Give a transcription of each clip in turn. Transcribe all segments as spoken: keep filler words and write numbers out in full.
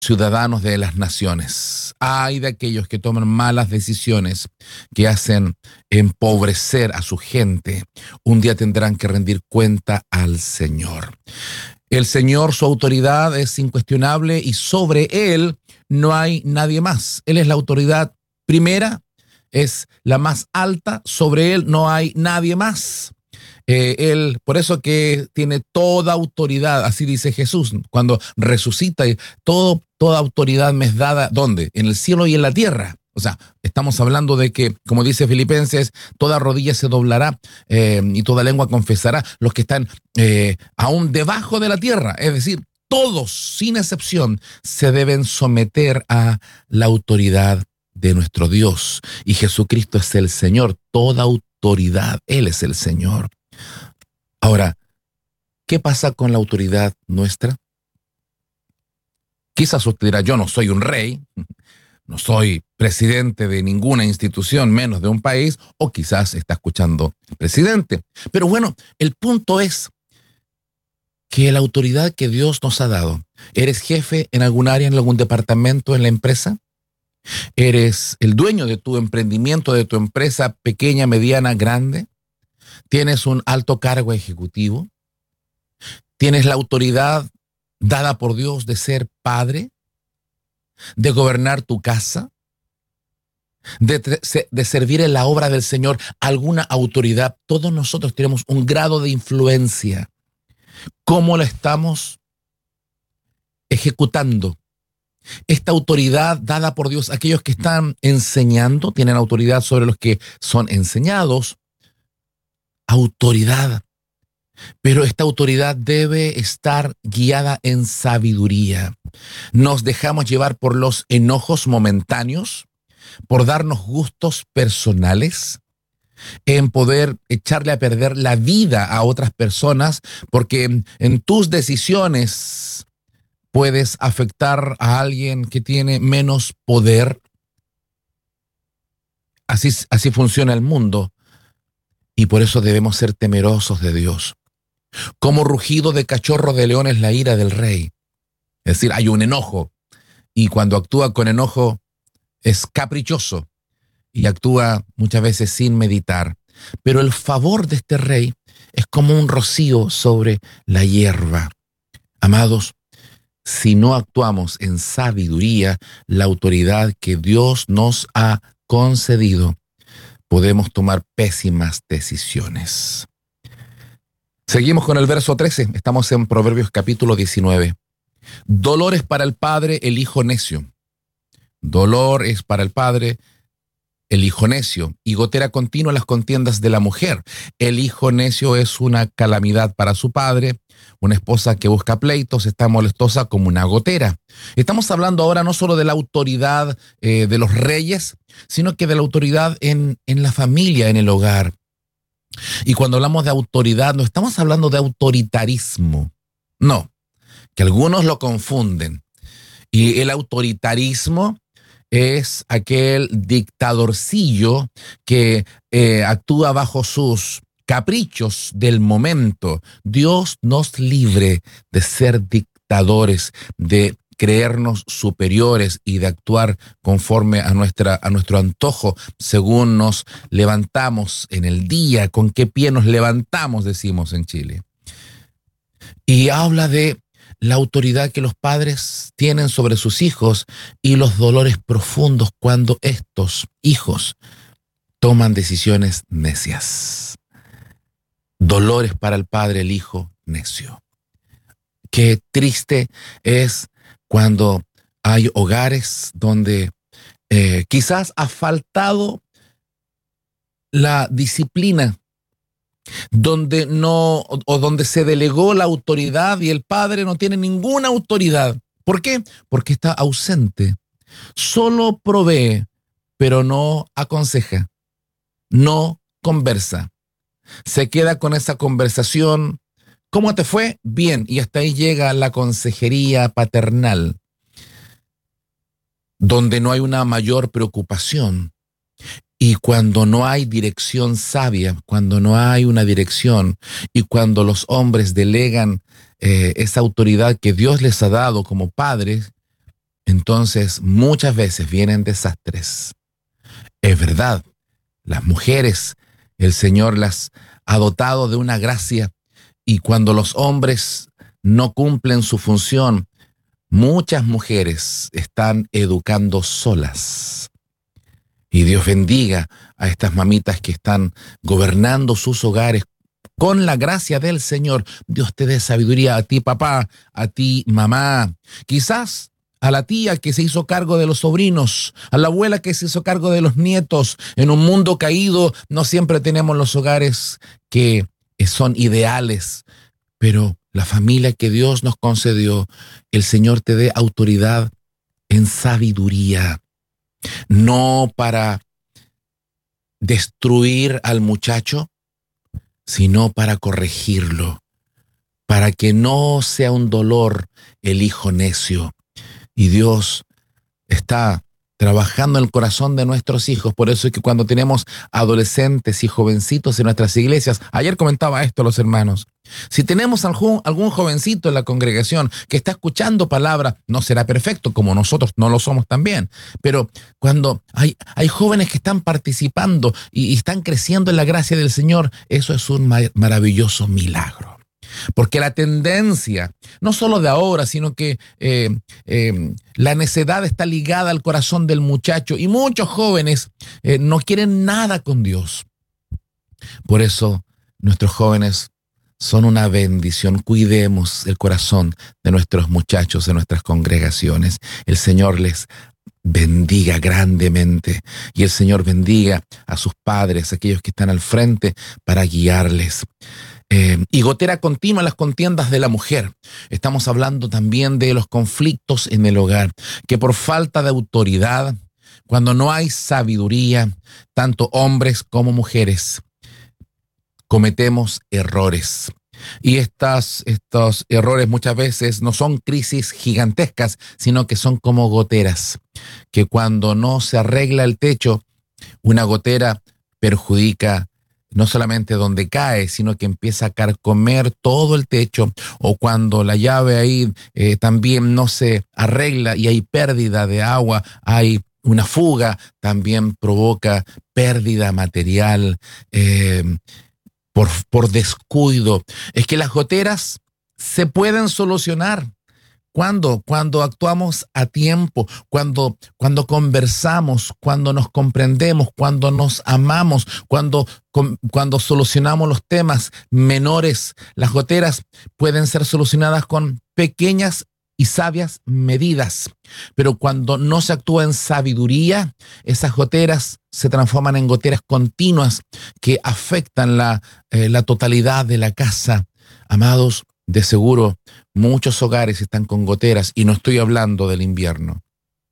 ciudadanos de las naciones. Ay de aquellos que toman malas decisiones, que hacen empobrecer a su gente. Un día tendrán que rendir cuenta al Señor. El Señor, su autoridad es incuestionable y sobre Él no hay nadie más. Él es la autoridad primera, es la más alta, sobre Él no hay nadie más. Eh, él, por eso que tiene toda autoridad, así dice Jesús, cuando resucita, todo, toda autoridad me es dada, ¿dónde? En el cielo y en la tierra. O sea, estamos hablando de que, como dice Filipenses, toda rodilla se doblará eh, y toda lengua confesará, los que están eh, aún debajo de la tierra, es decir, todos, sin excepción, se deben someter a la autoridad de nuestro Dios. Y Jesucristo es el Señor, toda autoridad, Él es el Señor. Ahora, ¿qué pasa con la autoridad nuestra? Quizás usted dirá, yo no soy un rey, no soy presidente de ninguna institución, menos de un país, o quizás está escuchando presidente. Pero bueno, el punto es que la autoridad que Dios nos ha dado, ¿eres jefe en algún área, en algún departamento, en la empresa? ¿Eres el dueño de tu emprendimiento, de tu empresa pequeña, mediana, grande? ¿Tienes un alto cargo ejecutivo? ¿Tienes la autoridad dada por Dios de ser padre? ¿De gobernar tu casa? ¿De, de servir en la obra del Señor? ¿Alguna autoridad? Todos nosotros tenemos un grado de influencia. ¿Cómo la estamos ejecutando? Esta autoridad dada por Dios, aquellos que están enseñando, tienen autoridad sobre los que son enseñados. Autoridad, pero esta autoridad debe estar guiada en sabiduría. Nos dejamos llevar por los enojos momentáneos, por darnos gustos personales, en poder echarle a perder la vida a otras personas, porque en tus decisiones puedes afectar a alguien que tiene menos poder. Así, así funciona el mundo. Y por eso debemos ser temerosos de Dios. Como rugido de cachorro de león es la ira del rey. Es decir, hay un enojo. Y cuando actúa con enojo es caprichoso. Y actúa muchas veces sin meditar. Pero el favor de este rey es como un rocío sobre la hierba. Amados, si no actuamos en sabiduría, la autoridad que Dios nos ha concedido, podemos tomar pésimas decisiones. Seguimos con el verso trece. Estamos en Proverbios capítulo diecinueve. Dolor es para el padre el hijo necio. Dolor es para el padre el hijo necio. Y gotera continua las contiendas de la mujer. El hijo necio es una calamidad para su padre. Una esposa que busca pleitos está molestosa como una gotera. Estamos hablando ahora no solo de la autoridad eh, de los reyes, sino que de la autoridad en, en la familia, en el hogar. Y cuando hablamos de autoridad, no estamos hablando de autoritarismo. No, que algunos lo confunden. Y el autoritarismo es aquel dictadorcillo que eh, actúa bajo sus caprichos del momento. Dios nos libre de ser dictadores, de creernos superiores y de actuar conforme a, nuestra, a nuestro antojo, según nos levantamos en el día, con qué pie nos levantamos, decimos en Chile. Y habla de la autoridad que los padres tienen sobre sus hijos y los dolores profundos cuando estos hijos toman decisiones necias. Dolores para el padre, el hijo necio. Qué triste es cuando hay hogares donde eh, quizás ha faltado la disciplina, donde no, o, o donde se delegó la autoridad y el padre no tiene ninguna autoridad. ¿Por qué? Porque está ausente. Solo provee, pero no aconseja, no conversa. Se queda con esa conversación. ¿Cómo te fue? Bien. Y hasta ahí llega la consejería paternal, donde no hay una mayor preocupación. Y cuando no hay dirección sabia, cuando no hay una dirección y cuando los hombres delegan eh, esa autoridad que Dios les ha dado como padres, entonces muchas veces vienen desastres. Es verdad, las mujeres, el Señor las ha dotado de una gracia, y cuando los hombres no cumplen su función, muchas mujeres están educando solas. Y Dios bendiga a estas mamitas que están gobernando sus hogares con la gracia del Señor. Dios te dé sabiduría a ti, papá, a ti, mamá. Quizás a la tía que se hizo cargo de los sobrinos, a la abuela que se hizo cargo de los nietos. En un mundo caído no siempre tenemos los hogares que son ideales, pero la familia que Dios nos concedió, el Señor te dé autoridad en sabiduría, no para destruir al muchacho, sino para corregirlo, para que no sea un dolor el hijo necio. Y Dios está trabajando en el corazón de nuestros hijos. Por eso es que cuando tenemos adolescentes y jovencitos en nuestras iglesias, ayer comentaba esto a los hermanos, si tenemos algún, algún jovencito en la congregación que está escuchando palabra, no será perfecto como nosotros no lo somos también, pero cuando hay, hay jóvenes que están participando y, y están creciendo en la gracia del Señor, eso es un ma- maravilloso milagro. Porque la tendencia, no solo de ahora, sino que eh, eh, la necedad está ligada al corazón del muchacho, y muchos jóvenes eh, no quieren nada con Dios. Por eso nuestros jóvenes son una bendición. Cuidemos el corazón de nuestros muchachos, de nuestras congregaciones. El Señor les bendiga grandemente, y el Señor bendiga a sus padres, aquellos que están al frente, para guiarles. Eh, y gotera continua, las contiendas de la mujer. Estamos hablando también de los conflictos en el hogar, que por falta de autoridad, cuando no hay sabiduría, tanto hombres como mujeres cometemos errores. Y estas, estos errores muchas veces no son crisis gigantescas, sino que son como goteras, que cuando no se arregla el techo, una gotera perjudica no solamente donde cae, sino que empieza a carcomer todo el techo, o cuando la llave ahí eh, también no se arregla y hay pérdida de agua, hay una fuga, también provoca pérdida material eh, por, por descuido. Es que las goteras se pueden solucionar. ¿Cuándo? Cuando actuamos a tiempo, cuando, cuando conversamos, cuando nos comprendemos, cuando nos amamos, cuando, con, cuando solucionamos los temas menores. Las goteras pueden ser solucionadas con pequeñas y sabias medidas, pero cuando no se actúa en sabiduría, esas goteras se transforman en goteras continuas que afectan la, eh, la totalidad de la casa. Amados, de seguro, muchos hogares están con goteras, y no estoy hablando del invierno.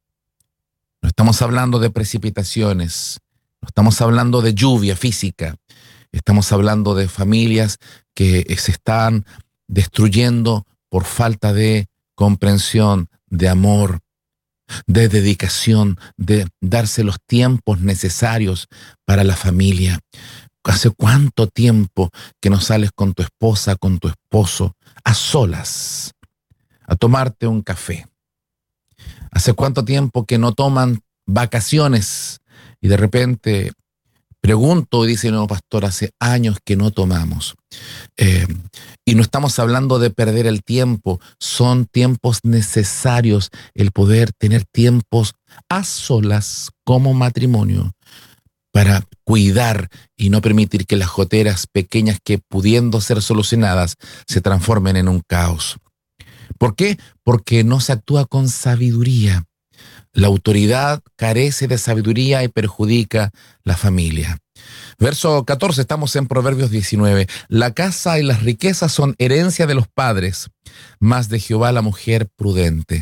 No estamos hablando de precipitaciones, no estamos hablando de lluvia física. Estamos hablando de familias que se están destruyendo por falta de comprensión, de amor, de dedicación, de darse los tiempos necesarios para la familia. ¿Hace cuánto tiempo que no sales con tu esposa, con tu esposo, a solas, a tomarte un café? ¿Hace cuánto tiempo que no toman vacaciones? Y de repente pregunto y dice, no, pastor, hace años que no tomamos. Eh, y no estamos hablando de perder el tiempo, son tiempos necesarios, el poder tener tiempos a solas como matrimonio, para cuidar y no permitir que las goteras pequeñas que pudiendo ser solucionadas se transformen en un caos. ¿Por qué? Porque no se actúa con sabiduría. La autoridad carece de sabiduría y perjudica la familia. Verso catorce, estamos en Proverbios diecinueve. La casa y las riquezas son herencia de los padres, mas de Jehová la mujer prudente.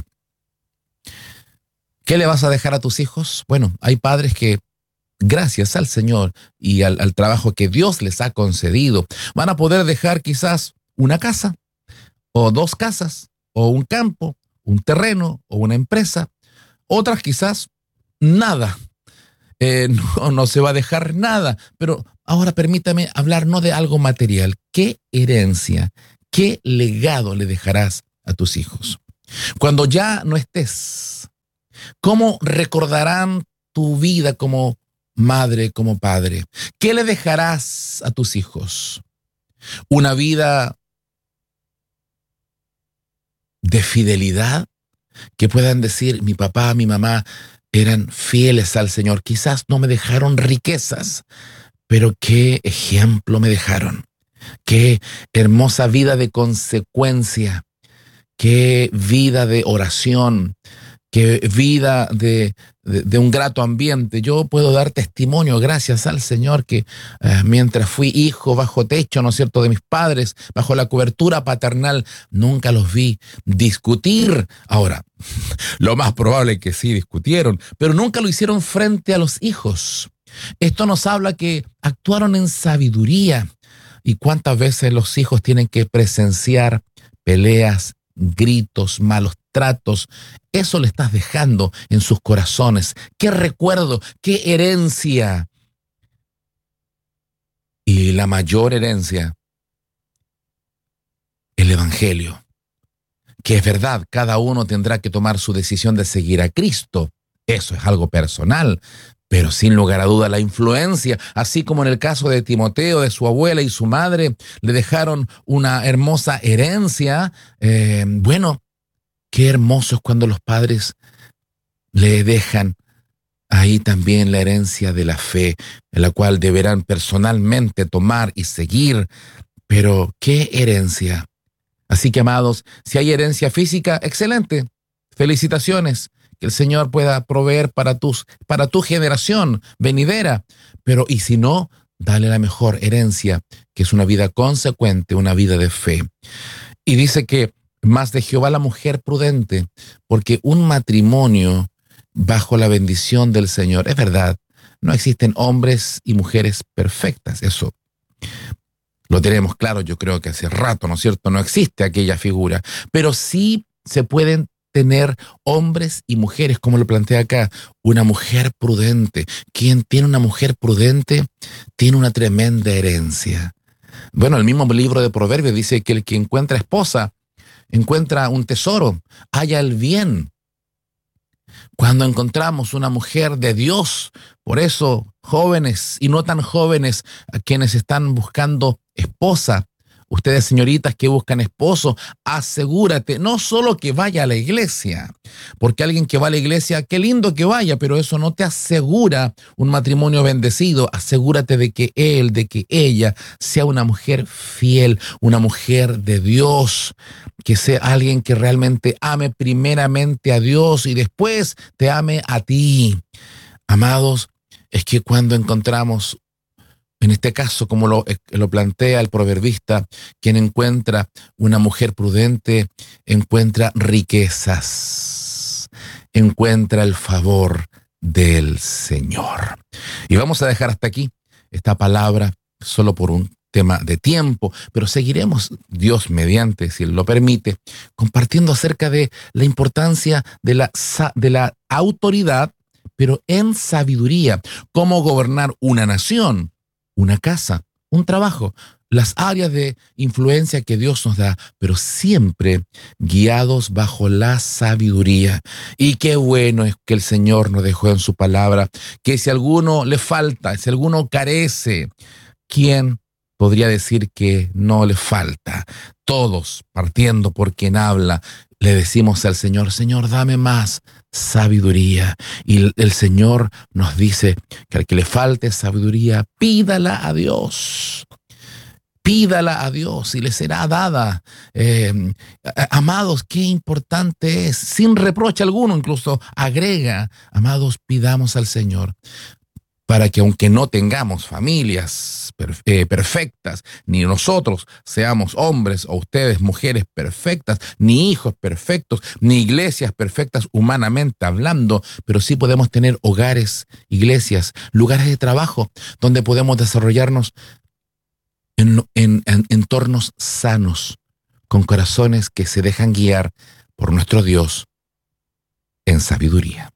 ¿Qué le vas a dejar a tus hijos? Bueno, hay padres que, gracias al Señor y al, al trabajo que Dios les ha concedido, van a poder dejar quizás una casa, o dos casas, o un campo, un terreno, o una empresa. Otras quizás nada. Eh, no, no se va a dejar nada. Pero ahora permítame hablar no de algo material. ¿Qué herencia, qué legado le dejarás a tus hijos? Cuando ya no estés, ¿Cómo recordarán tu vida como madre, como padre? ¿Qué le dejarás a tus hijos? ¿Una vida de fidelidad? Que puedan decir, mi papá, mi mamá eran fieles al Señor. Quizás no me dejaron riquezas, pero qué ejemplo me dejaron. Qué hermosa vida de consecuencia. Qué vida de oración. Qué vida de, de, de un grato ambiente. Yo puedo dar testimonio, gracias al Señor, que eh, mientras fui hijo bajo techo, ¿no es cierto?, de mis padres, bajo la cobertura paternal, nunca los vi discutir. Ahora, lo más probable es que sí discutieron, pero nunca lo hicieron frente a los hijos. Esto nos habla que actuaron en sabiduría. ¿Y cuántas veces los hijos tienen que presenciar peleas, gritos, malos tratos? Eso le estás dejando en sus corazones. ¿Qué recuerdo? ¿Qué herencia? Y la mayor herencia, el Evangelio. Que es verdad, cada uno tendrá que tomar su decisión de seguir a Cristo. Eso es algo personal. Pero sin lugar a duda la influencia, así como en el caso de Timoteo, de su abuela y su madre, le dejaron una hermosa herencia. Eh, bueno, qué hermoso es cuando los padres le dejan ahí también la herencia de la fe, en la cual deberán personalmente tomar y seguir. Pero qué herencia. Así que, amados, si hay herencia física, excelente. Felicitaciones. Que el Señor pueda proveer para, tus, para tu generación venidera. Pero, y si no, dale la mejor herencia, que es una vida consecuente, una vida de fe. Y dice que más de Jehová la mujer prudente, porque un matrimonio bajo la bendición del Señor, es verdad, no existen hombres y mujeres perfectas, eso lo tenemos claro, yo creo que hace rato, ¿no es cierto? No existe aquella figura, pero sí se pueden tener hombres y mujeres, como lo plantea acá, una mujer prudente. Quien tiene una mujer prudente tiene una tremenda herencia. Bueno, el mismo libro de Proverbios dice que el que encuentra esposa encuentra un tesoro, halla el bien. Cuando encontramos una mujer de Dios, por eso jóvenes y no tan jóvenes, a quienes están buscando esposa, ustedes señoritas que buscan esposo, asegúrate no solo que vaya a la iglesia, porque alguien que va a la iglesia, qué lindo que vaya, pero eso no te asegura un matrimonio bendecido. Asegúrate de que él, de que ella sea una mujer fiel, una mujer de Dios, que sea alguien que realmente ame primeramente a Dios y después te ame a ti. Amados, es que cuando encontramos, en este caso, como lo, lo plantea el proverbista, quien encuentra una mujer prudente, encuentra riquezas, encuentra el favor del Señor. Y vamos a dejar hasta aquí esta palabra, solo por un tema de tiempo, pero seguiremos, Dios mediante, si Él lo permite, compartiendo acerca de la importancia de la, de la autoridad, pero en sabiduría, cómo gobernar una nación, una casa, un trabajo, las áreas de influencia que Dios nos da, pero siempre guiados bajo la sabiduría. Y qué bueno es que el Señor nos dejó en su palabra, que si a alguno le falta, si alguno carece, ¿quién podría decir que no le falta? Todos, partiendo por quien habla, le decimos al Señor, Señor, dame más sabiduría. Y el Señor nos dice que al que le falte sabiduría, pídala a Dios. Pídala a Dios y le será dada. Eh, amados, qué importante es, sin reproche alguno, incluso agrega, amados, pidamos al Señor, para que aunque no tengamos familias perfe- eh, perfectas, ni nosotros seamos hombres o ustedes mujeres perfectas, ni hijos perfectos, ni iglesias perfectas humanamente hablando, pero sí podemos tener hogares, iglesias, lugares de trabajo donde podemos desarrollarnos en, en, en entornos sanos, con corazones que se dejan guiar por nuestro Dios en sabiduría.